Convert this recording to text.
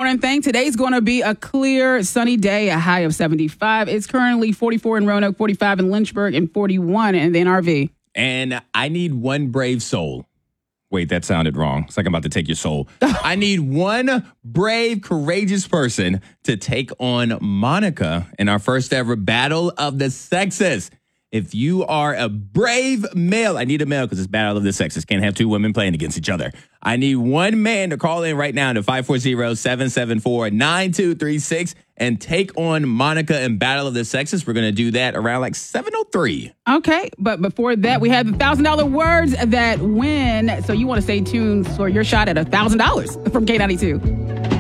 morning thing. Today's going to be a clear, sunny day, a high of 75. It's currently 44 in Roanoke, 45 in Lynchburg, and 41 in the NRV. And I need one brave soul. Wait, that sounded wrong. It's like I'm about to take your soul. I need one brave, courageous person to take on Monica in our first ever Battle of the Sexes. If you are a brave male, I need a male because it's Battle of the Sexes. Can't have two women playing against each other. I need one man to call in right now to 540-774-9236 and take on Monica in Battle of the Sexes. We're going to do that around like 7:03. Okay, but before that, we have the $1,000 words that win. So you want to stay tuned for your shot at $1,000 from K92.